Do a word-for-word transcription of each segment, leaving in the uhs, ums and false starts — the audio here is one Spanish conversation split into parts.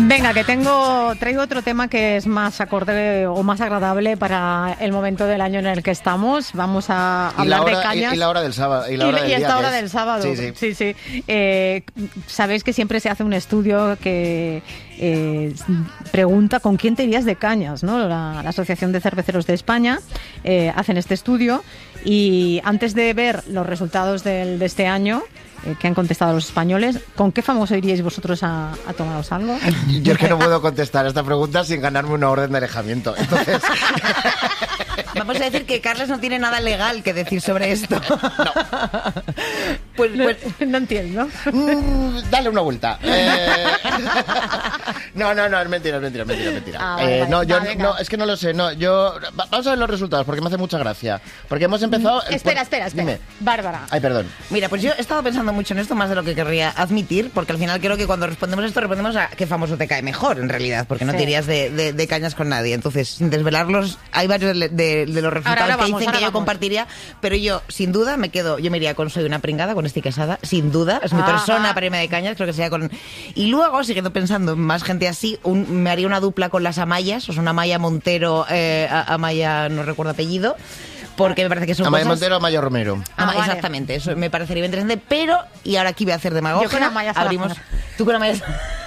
Venga, que tengo traigo otro tema que es más acorde o más agradable para el momento del año en el que estamos. Vamos a hablar hora, de cañas. Y, y la hora del sábado. Y, la hora y, del y esta día hora que del es. sábado. Sí, sí. sí, sí. Eh, Sabéis que siempre se hace un estudio que eh, pregunta con quién te irías de cañas, ¿no? La, la Asociación de Cerveceros de España eh, hacen este estudio y antes de ver los resultados del, de este año, Eh, que han contestado los españoles, ¿con qué famoso iríais vosotros a, a tomaros algo? Yo es que no puedo contestar esta pregunta sin ganarme una orden de alejamiento. Entonces... Vamos a decir que Carles no tiene nada legal que decir sobre esto. No. Pues, pues... No, no entiendo. Mm, dale una vuelta. Eh... No, no, no, es mentira, es mentira, es mentira, es mentira. Ah, vale, eh, vale. no, yo Va, no, es que no lo sé, no, yo vamos a ver los resultados porque me hace mucha gracia. Porque hemos empezado. Mm, espera, espera, espera. Dime. Bárbara. Ay, perdón. Mira, pues yo he estado pensando mucho en esto más de lo que querría admitir, porque al final creo que cuando respondemos esto respondemos a qué famoso te cae mejor, en realidad, porque no Sí. te irías de, de, de cañas con nadie. Entonces, sin desvelarlos, hay varios de, de, de los resultados Ahora, ahora que vamos, dicen ahora que yo vamos. compartiría, pero yo, sin duda, me quedo, yo me iría con Soy una pringada, con Esti Quesada, sin duda, es mi Ah, persona ah. para irme de cañas, creo que sería con... Y luego, siguiendo pensando en más gente así, un, me haría una dupla con las Amayas, o sea, una Amaya Montero, eh, a- Amaya, no recuerdo apellido, porque me parece que son Amaya cosas... Montero, Amaya Romero. Ah, Ah, vale. Exactamente, eso me parecería interesante, pero, y ahora aquí voy a hacer demagogia. Yo con Amaya Salazar. Abrimos. Tú con Amaya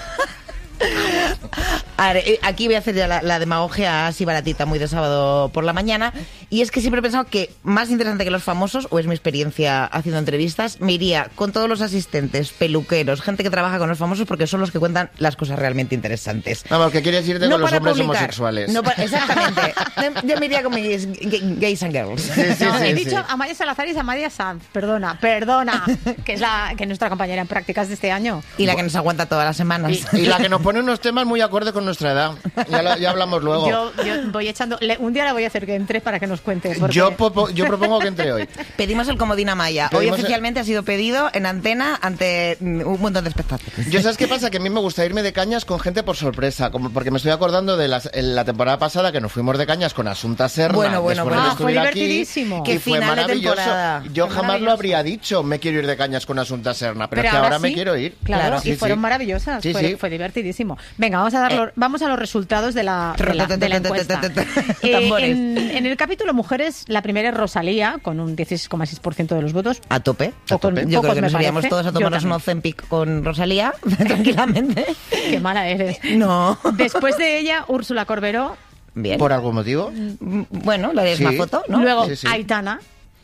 A ver, eh, aquí voy a hacer ya la, la demagogia así baratita, muy de sábado por la mañana. Y es que siempre he pensado que más interesante que los famosos, o es mi experiencia haciendo entrevistas, me iría con todos los asistentes, peluqueros, gente que trabaja con los famosos, porque son los que cuentan las cosas realmente interesantes. Vamos, que quieres irte No con los para hombres publicar, homosexuales. no para- exactamente. Yo me iría con mis gay- gays and girls. Sí, sí, No, sí, he sí. dicho Amaya Salazar y es Amaya Sanz. Perdona, perdona. Que es la que es nuestra compañera en prácticas de este año. Y la que nos aguanta todas las semanas. Y, y la que nos pone unos temas muy acorde con nuestra edad. Ya, lo- ya hablamos luego. Yo, yo voy echando. le- un día le voy a hacer que entre para que nos cuente. Porque... Yo, popo- yo propongo que entre hoy. Pedimos el comodín Amaya. Hoy Pedimos el- oficialmente ha sido pedido en antena ante mm, un montón de espectáculos. Yo, ¿sabes qué pasa? Que a mí me gusta irme de cañas con gente por sorpresa, como porque me estoy acordando de las, en la temporada pasada que nos fuimos de cañas con Asunta Serna. Bueno, bueno, después de bueno. que Ah, fue estuviera aquí, divertidísimo. y Qué fue final de maravilloso. temporada. Yo Fue jamás lo maravilloso. habría dicho, me quiero ir de cañas con Asunta Serna, pero, es que ahora ahora me sí, quiero ir. Claro, Claro. y Sí, fueron sí. maravillosas. Sí, fue, sí. fue divertidísimo. Venga, vamos a, dar los- vamos a los resultados de la, de la, de la encuesta. Eh, Tambores. en, en el capítulo Mujeres, la primera es Rosalía, con un dieciséis coma seis por ciento de los votos. A tope. O con Yo pocos, creo que me nos iríamos parece. todos a Yo tomarnos un también. Ozempic con Rosalía, tranquilamente. Qué mala eres. No. Después de ella, Úrsula Corberó. Bien. ¿Por algún motivo? Mm, Bueno, le harías Sí. una foto, ¿no? Luego, Sí, sí. Aitana.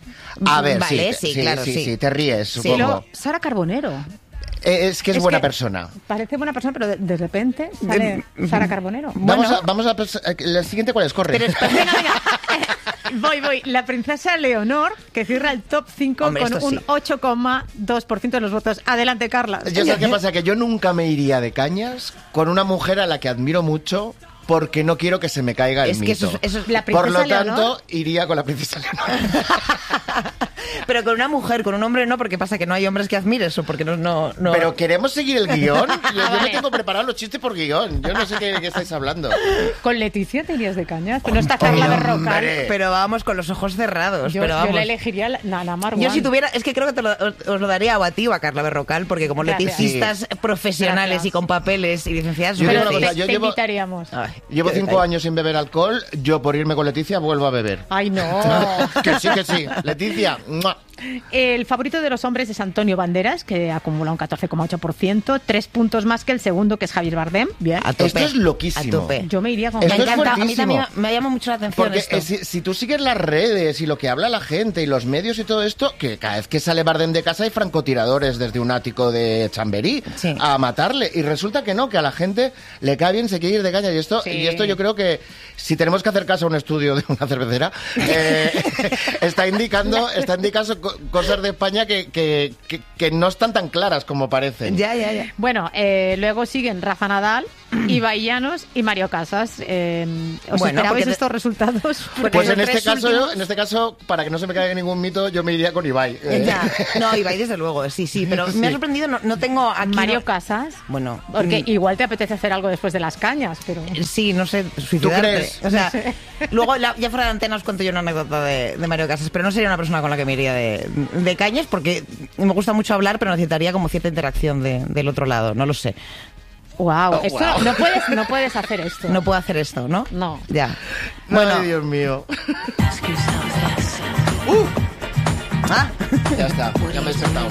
A ver, Vale, sí, sí, claro, sí, sí. sí, te ríes, Sí. Y supongo. luego, Sara Carbonero. Eh, es que es, Es buena que- persona. Parece buena persona, pero de, de repente sale Sara Carbonero. Vamos Bueno. a, vamos a pens- eh, la siguiente, ¿cuál es? Corre. Pero espera, Venga, venga. Voy, voy. La princesa Leonor, que cierra el top cinco Hombre, con esto un sí. ocho coma dos por ciento de los votos. Adelante, Carla. Yo sé qué pasa, que yo nunca me iría de cañas con una mujer a la que admiro mucho porque no quiero que se me caiga el Es que mito. eso es- eso es- La Por princesa lo tanto, Leonor. iría con la princesa Leonor. Pero con una mujer, con un hombre no, porque pasa que no hay hombres que admires o porque no... no, no... Pero queremos seguir el guión. Yo, yo vale. me tengo preparado los chistes por guión. Yo no sé qué, qué estáis hablando. Con Leticia te irías de cañas. Pero no está Carla Hombre. Berrocal. Pero vamos con los ojos cerrados. Yo, pero yo vamos. la elegiría la, la, la Mar Yo One. si tuviera, es que creo que te lo- os, os lo daría o a ti o a Carla Berrocal, porque como Gracias. leticistas profesionales Gracias. y con papeles y licenciadas... Yo me digo Pero una te, cosa, yo te llevo- invitaríamos. Ay, Llevo qué cinco detalle. años sin beber alcohol. Yo, por irme con Leticia, vuelvo a beber. Ay, no. Que sí, que sí. Leticia, ¡mua! El favorito de los hombres es Antonio Banderas, que acumula un catorce coma ocho por ciento, tres puntos más que el segundo, que es Javier Bardem. Bien. A tope. Esto es loquísimo. A tope. Yo me iría con Esto Me es encanta, a mí fuertísimo. también me llama mucho la atención Porque esto. eh, si, si tú sigues las redes y lo que habla la gente y los medios y todo esto, que cada vez que sale Bardem de casa hay francotiradores desde un ático de Chamberí Sí. a matarle. Y resulta que no, que a la gente le cae bien, se quiere ir de caña. Y esto, Sí. y esto yo creo que si tenemos que hacer caso a un estudio de una cervecera, eh, está indicando está indicando co- cosas de España que, que, que, que no están tan claras como parecen. Ya, ya, ya. Bueno, eh, luego siguen Rafa Nadal, Ibai Llanos y Mario Casas. Eh, ¿Os Bueno, esperabais porque te- estos resultados? Porque Pues los en este tres caso, últimos- yo, en este caso, para que no se me caiga ningún mito, yo me iría con Ibai. Eh, Ya. No, Ibai, desde luego, sí, sí, pero me ha Sí. sorprendido, no, no tengo aquí... Mario no- Casas. Bueno, Porque mm, igual te apetece hacer algo después de las cañas, pero... sí, no sé, suicidarte. crees? O sea, No sé. luego la- ya fuera de antena os cuento yo una anécdota de, de Mario Casas, pero no sería una persona con la que me iría de, de cañas porque me gusta mucho hablar, pero necesitaría como cierta interacción de- del otro lado, no lo sé. Wow, Oh, esto wow. No, no puedes, no puedes hacer esto. No puedo hacer esto, ¿no? No. Ya. Bueno, Ay, Dios mío. uh. Ah. Ya está, ya me he sentado.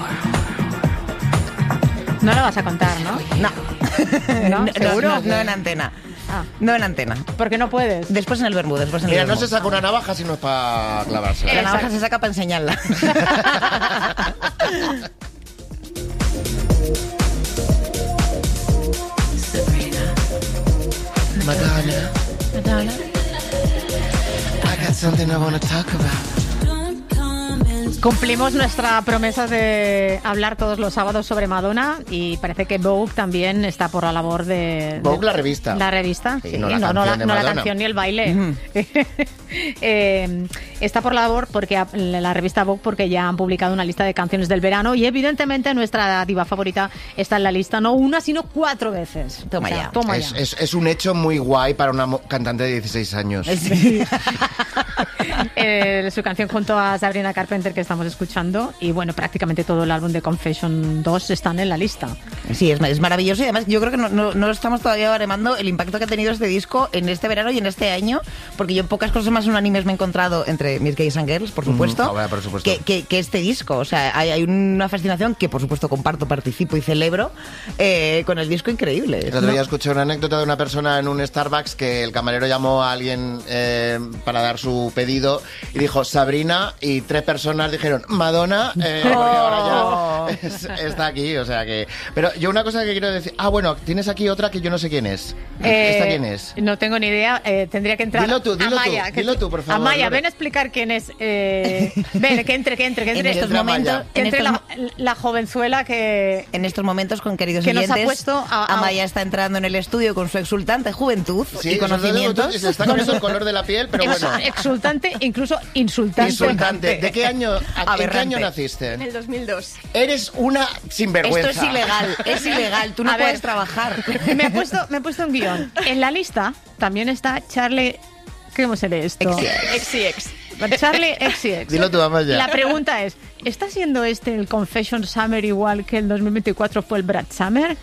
No lo vas a contar, ¿no? No. ¿No? No, ¿Seguro? no, no en antena. Ah, No en antena. porque no puedes. Después en el vermú, después en el Mira, no vermú. se saca una navaja si no es para clavársela. La navaja se saca para enseñarla. Madonna, Madonna. I got something I want to talk about. Cumplimos nuestra promesa de hablar todos los sábados sobre Madonna y parece que Vogue también está por la labor de... Vogue, de- la revista. La revista, Sí, sí, no la no, no canción de no la Madonna. canción ni el baile. Eh, está por la labor porque ha- la revista Vogue porque ya han publicado una lista de canciones del verano y evidentemente nuestra diva favorita está en la lista no una sino cuatro veces. Toma ya. Toma Es, ya. es, es un hecho muy guay para una mo- cantante de dieciséis años. Sí. Eh, su canción junto a Sabrina Carpenter que estamos escuchando y bueno, prácticamente todo el álbum de Confession dos están en la lista. Sí, es, es maravilloso y además yo creo que no, no, no estamos todavía baremando el impacto que ha tenido este disco en este verano y en este año, porque yo pocas cosas más unánimes me he encontrado entre mis gays and girls, por supuesto, ahora, por supuesto. Que, que, que este disco. O sea, hay, hay una fascinación que por supuesto comparto, participo y celebro eh, con el disco increíble. El otro día escuché una anécdota de una persona en un Starbucks que el camarero llamó a alguien eh, para dar su pedido y dijo Sabrina y tres personas dijeron Madonna eh, porque ahora ya es- está aquí, o sea que... Pero yo una cosa que quiero decir... Ah, bueno, tienes aquí otra que yo no sé quién es. Eh, ¿Esta quién es? No tengo ni idea. eh, tendría que entrar. Dilo tú, dilo tú, Amaya, que- dilo tú, por favor, Amaya, Lore. ven a explicar quién es. eh, ven, que entre, que entre, que En entre. estos Entra momentos, Amaya. que en entre estos la, la jovenzuela que. En estos momentos, con queridos Que nos ha oyentes, puesto a- a- Amaya está entrando en el estudio con su exultante juventud Sí, y conocimientos. Se está cambiando el color de la piel, pero ex- bueno. Exultante, incluso insultante. Insultante. ¿De qué año, a- ¿En qué Aberrante. año naciste? En el dos mil dos. Eres una sinvergüenza. Esto es ilegal, es ilegal, tú no A ver. puedes trabajar. Me he puesto, me he puesto un guión. En la lista también está Charlie. ¿Cómo se lee esto? X y X. Charlie X y X. Dilo tú, Amaya. La pregunta es, ¿está siendo este el Confession Summer igual que el dos mil veinticuatro fue el Brad Summer?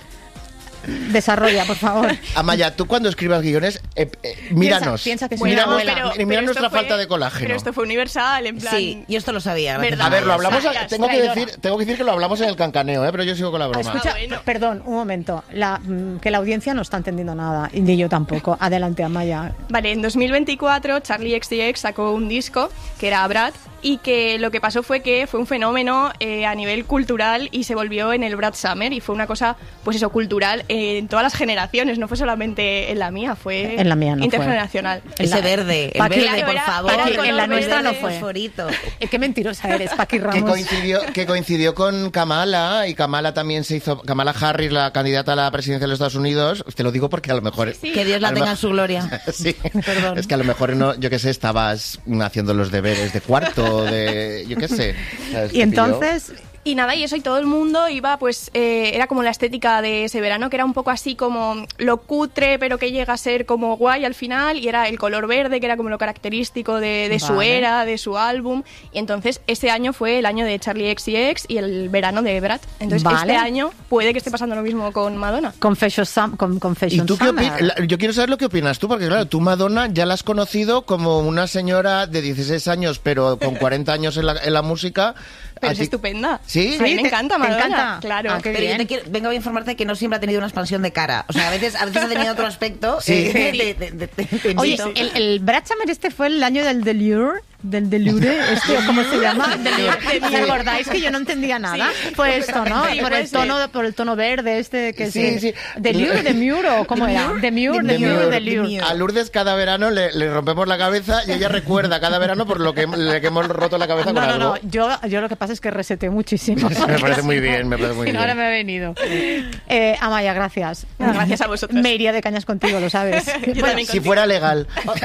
Desarrolla, por favor. Amaya, tú cuando escribas guiones, eh, eh, míranos. piensa que soy Mira una nuestra- abuela. mira pero nuestra esto fue- falta de colágeno. Pero esto fue universal, en plan... Sí, yo esto lo sabía. gracias ¿Verdad? A ver, lo hablamos, Vayas, tengo que traidora. decir, tengo que decir que lo hablamos en el cancaneo, ¿eh? Pero yo sigo con la broma. Escucha, Ah, bueno. perdón, un momento. La, mm, que la audiencia no está entendiendo nada, y ni yo tampoco. Adelante, Amaya. Vale, en dos mil veinticuatro Charlie X C X sacó un disco que era Brad y que lo que pasó fue que fue un fenómeno eh, a nivel cultural y se volvió en el Brad Summer y fue una cosa, pues eso, cultural eh, en todas las generaciones, no fue solamente en la mía, fue En la mía no fue. intergeneracional. Ese La- verde, el Paqui- verde, Claro, por era- favor. era Paqui, color en la verde nuestra no de fue. Fosforito. Eh, Qué mentirosa eres, Paqui Que Ramos. coincidió, que coincidió con Kamala, y Kamala también se hizo, Kamala Harris, la candidata a la presidencia de los Estados Unidos, te lo digo porque a lo mejor... Sí. Que Dios la a lo tenga en mejor- su gloria. Sí, Perdón. es que a lo mejor, no, yo qué sé, estabas haciendo los deberes de cuarto, de... yo qué sé. ¿sabes? Y Te pilló. entonces, Y nada, y eso, y todo el mundo iba, pues, eh, era como la estética de ese verano, que era un poco así como lo cutre, pero que llega a ser como guay al final, y era el color verde, que era como lo característico de, de su Vale. era, de su álbum, y entonces ese año fue el año de Charlie X C X y el verano de Brad. Entonces Vale. este año puede que esté pasando lo mismo con Madonna. Confession, Sum- con ¿Y Confession tú qué Summer. opinas? Yo quiero saber lo que opinas tú, porque claro, tú Madonna ya la has conocido como una señora de dieciséis años, pero con cuarenta años en la, en la música. Pero ¿A es ti- estupenda. ¿Sí? A mí Sí, me te- encanta te Madonna. encanta. Claro. Ah, qué Pero yo bien. te quiero, vengo a informarte que no siempre ha tenido una expansión de cara. O sea, a veces, a veces ha tenido otro aspecto. Sí. eh, de- de- de- de- de- Oye, invito. el, el Brad Summer este fue el año del Delure, del Delure, este, ¿o ¿cómo se llama? ¿Os acordáis que yo no entendía nada? Fue esto, ¿no? Sí, Por puede el tono, ser. por el tono verde este que Sí, se... sí. ¿Delure, Demure o cómo era? Demure, Demure, Demure, Demure. Delure. A Lourdes cada verano le, le rompemos la cabeza y ella recuerda cada verano por lo que, le, que hemos roto la cabeza No, con no, algo. no, yo, yo lo que pasa es que reseté muchísimo. Me parece muy bien, me parece muy Y bien. ahora me ha venido. Eh, Amaya, gracias. Nada, gracias a vosotros. Me iría de cañas contigo, lo sabes. Yo Bueno, también Si fuera legal.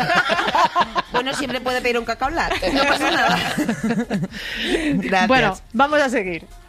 Bueno, siempre puede pedir un cacao latte. No pasa nada. Gracias. bueno, vamos a seguir.